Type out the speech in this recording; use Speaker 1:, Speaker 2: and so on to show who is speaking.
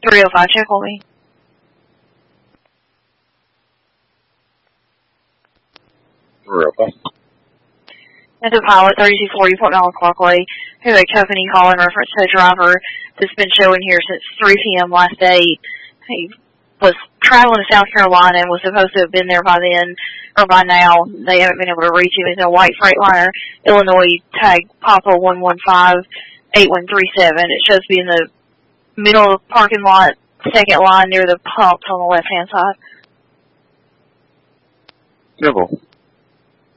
Speaker 1: 305, check on me. It's a pilot, 3240 Port Mountain Parkway. Highway company call in reference to a driver that's been showing here since 3 p.m. last day. He was traveling to South Carolina and was supposed to have been there by then, or by now. They haven't been able to reach him. He's in a white Freightliner, Illinois, tag Papa 115-8137. It shows to be in the middle of the parking lot, second line near the pumps on the left-hand side.
Speaker 2: Civil.